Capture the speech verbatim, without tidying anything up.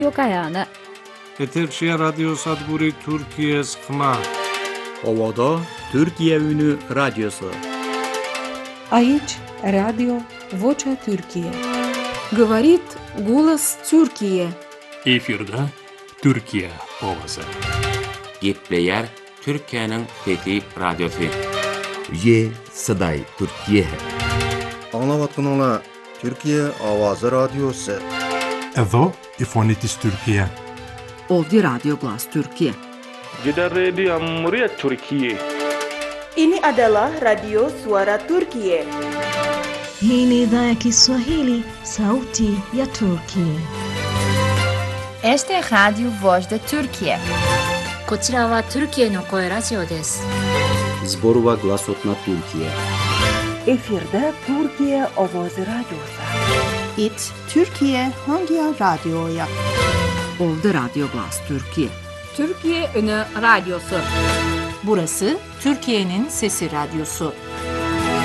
Yok ayağına. Eterşehir Radyo Sadburi Türkiye sıkma. Ovada Türkiye Ünü Radyosu. Aici Radio Vocea Türkiye. Говорит голос Türkiye. Efirde Türkiye ovası. Gepleyer Türkiye'nin fethi radyosu. Ye Saday Türkiye. Anlavatkanlar Türkiye Avazı Radyosu. Edo İfonitis Türkiye. Ovdje Radio Glas Türkiye. Gidan Radio Murya Türkiye. Ini adalah Radio Suara Türkiye. Hii ni idhaa ya Kiswahili, sauti ya Turkiye. Este es Radio Voz de Türkiye. こちらは Türkiyeの声ラジオです。 Zborova Glasotna Türkiye. Efirde Türkiye Avazı Radyosu. It Türkiye hangi radyoya? Ovdje Radio Glas Türkiye. Türkiye Ünü Radyosu. Burası Türkiye'nin Sesi Radyosu.